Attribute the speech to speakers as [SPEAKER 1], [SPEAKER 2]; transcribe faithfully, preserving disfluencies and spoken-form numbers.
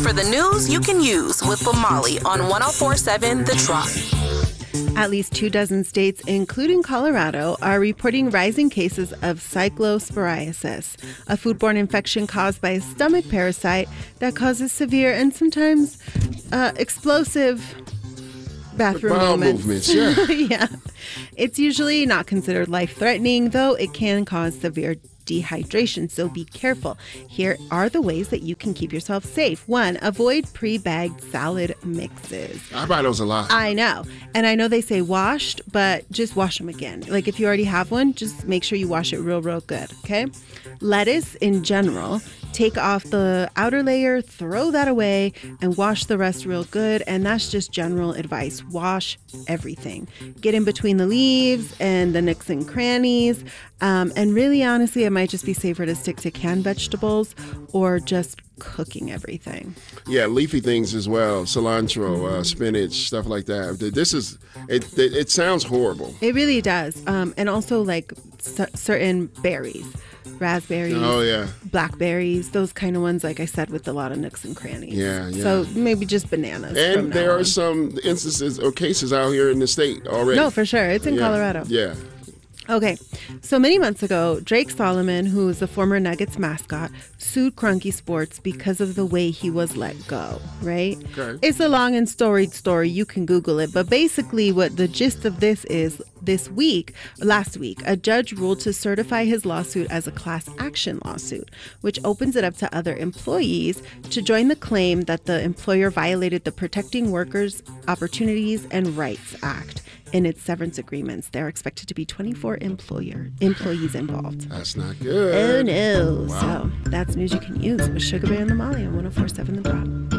[SPEAKER 1] for the news you can use with Bomali on one oh four point seven The Drop.
[SPEAKER 2] At least two dozen states, including Colorado, are reporting rising cases of cyclosporiasis, a foodborne infection caused by a stomach parasite that causes severe and sometimes uh, explosive bathroom
[SPEAKER 3] Bowel
[SPEAKER 2] movements.
[SPEAKER 3] movements, yeah.
[SPEAKER 2] Yeah. It's usually not considered life-threatening, though it can cause severe dehydration, so be careful. Here are the ways that you can keep yourself safe. One, avoid pre-bagged salad mixes.
[SPEAKER 3] I buy those a lot.
[SPEAKER 2] I know. And I know they say washed, but just wash them again. Like if you already have one, just make sure you wash it real, real good, okay? Lettuce in general, take off the outer layer, throw that away, and wash the rest real good. And that's just general advice. Wash everything. Get in between the leaves and the nooks and crannies. Um, and really, honestly, it might just be safer to stick to canned vegetables or just cooking everything.
[SPEAKER 3] Yeah, leafy things as well. Cilantro, uh, spinach, stuff like that. This is, it, it, it sounds horrible.
[SPEAKER 2] It really does. Um, and also like c- certain berries. Raspberries,
[SPEAKER 3] oh yeah,
[SPEAKER 2] blackberries, those kind of ones, like I said, with a lot of nooks and crannies.
[SPEAKER 3] Yeah, yeah.
[SPEAKER 2] So maybe just bananas.
[SPEAKER 3] And there
[SPEAKER 2] on.
[SPEAKER 3] are some instances or cases out here in the state already.
[SPEAKER 2] No, for sure. It's in
[SPEAKER 3] yeah.
[SPEAKER 2] Colorado.
[SPEAKER 3] Yeah.
[SPEAKER 2] Okay, so many months ago, Drake Solomon, who is the former Nuggets mascot, sued Crunkey Sports because of the way he was let go, right?
[SPEAKER 3] Okay.
[SPEAKER 2] It's a long and storied story. You can Google it. But basically what the gist of this is, this week, last week, a judge ruled to certify his lawsuit as a class action lawsuit, which opens it up to other employees to join the claim that the employer violated the Protecting Workers' Opportunities and Rights Act. In its severance agreements, there are expected to be twenty-four employer employees involved.
[SPEAKER 3] That's not good.
[SPEAKER 2] Oh, no.
[SPEAKER 3] Wow.
[SPEAKER 2] So that's news you can use with Sugar Bear and the Molly on one oh four point seven The Drop.